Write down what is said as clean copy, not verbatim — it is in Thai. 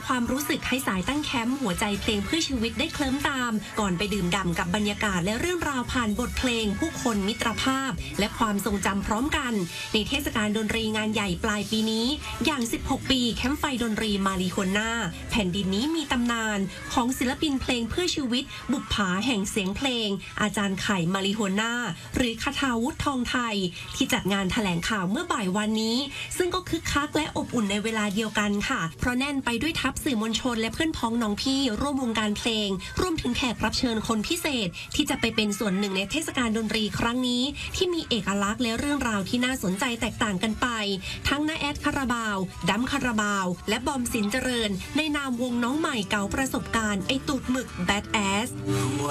ความรู้สึกให้สายตั้งแคมป์หัวใจเพลงเพื่อชีวิตได้เคลิ้มตามก่อนไปดื่มด่ำกับบรรยากาศและเรื่องราวผ่านบทเพลงผู้คนมิตรภาพและความทรงจำพร้อมกันในเทศกาลดนตรีงานใหญ่ปลายปีนี้อย่าง16ปีแคมป์ไฟดนตรีมาริโฮน่าแผ่นดินนี้มีตำนานของศิลปินเพลงเพื่อชีวิตบุปผาแห่งเสียงเพลงอาจารย์ไข่มาริโฮน่าหรือคทาวุฒิทองไทยที่จัดงานแถลงข่าวเมื่อบ่ายวันนี้ซึ่งก็คึกคักและอบอุ่นในเวลาเดียวกันค่ะเพราะแน่นไปด้วยทัพสื่อมวลชนและเพื่อนพ้องน้องพี่ร่วมวงการเพลงรวมถึงแขกรับเชิญคนพิเศษที่จะไปเป็นส่วนหนึ่งในเทศกาลดนตรีครั้งนี้ที่มีเอกลักษณ์และเรื่องราวที่น่าสนใจแตกต่างกันไปทั้งน้าแอดคาราบาวดัมคาราบาวและบอมสินเจริญในนามวงน้องใหม่เก่าประสบการณ์ไอตูดหมึกแบดแอส